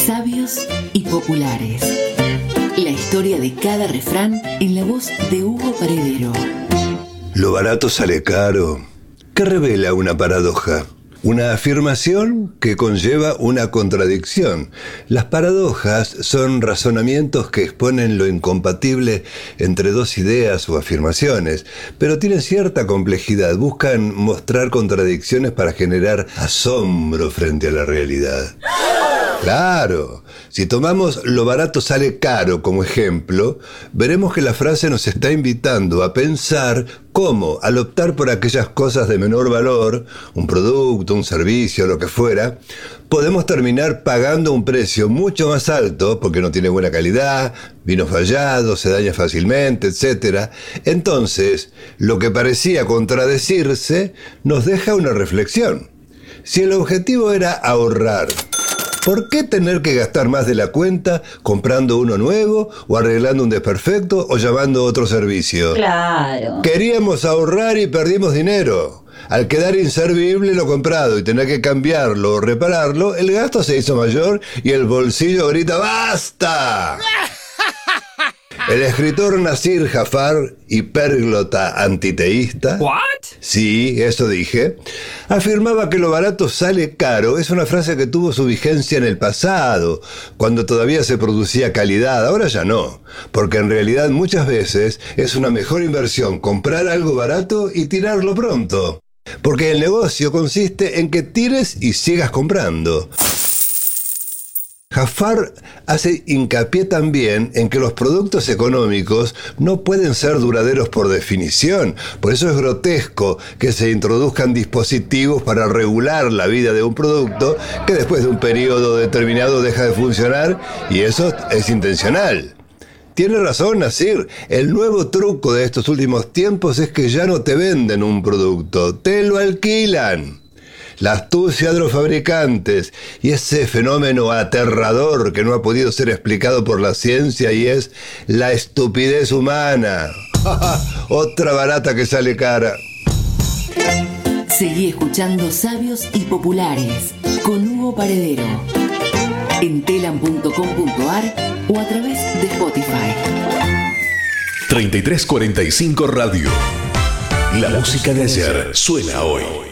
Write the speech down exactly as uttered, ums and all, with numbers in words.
Sabios y populares. La historia de cada refrán en la voz de Hugo Paredero. Lo barato sale caro. ¿Qué revela una paradoja? Una afirmación que conlleva una contradicción. Las paradojas son razonamientos que exponen lo incompatible entre dos ideas o afirmaciones, pero tienen cierta complejidad. Buscan mostrar contradicciones para generar asombro frente a la realidad. Claro, si tomamos lo barato sale caro como ejemplo, veremos que la frase nos está invitando a pensar cómo, al optar por aquellas cosas de menor valor, un producto, un servicio, lo que fuera, podemos terminar pagando un precio mucho más alto porque no tiene buena calidad, vino fallado, se daña fácilmente, etcétera. Entonces, lo que parecía contradecirse nos deja una reflexión. Si el objetivo era ahorrar, ¿por qué tener que gastar más de la cuenta comprando uno nuevo o arreglando un desperfecto o llamando a otro servicio? Claro. Queríamos ahorrar y perdimos dinero. Al quedar inservible lo comprado y tener que cambiarlo o repararlo, el gasto se hizo mayor y el bolsillo grita ¡basta! El escritor Nasir Jafar, hipérglota antiteísta, ¿What? Sí, eso dije, afirmaba que lo barato sale caro. Es una frase que tuvo su vigencia en el pasado, cuando todavía se producía calidad. Ahora ya no, porque en realidad muchas veces es una mejor inversión comprar algo barato y tirarlo pronto, porque el negocio consiste en que tires y sigas comprando. Jafar hace hincapié también en que los productos económicos no pueden ser duraderos por definición. Por eso es grotesco que se introduzcan dispositivos para regular la vida de un producto que después de un periodo determinado deja de funcionar, y eso es intencional. Tiene razón Nasir, el nuevo truco de estos últimos tiempos es que ya no te venden un producto, te lo alquilan. La astucia de los fabricantes y ese fenómeno aterrador que no ha podido ser explicado por la ciencia, y es la estupidez humana. Otra barata que sale cara. Seguí escuchando Sabios y Populares con Hugo Paredero en telam punto com punto ar o a través de Spotify. treinta y tres cuarenta y cinco Radio. La música de ayer suena hoy.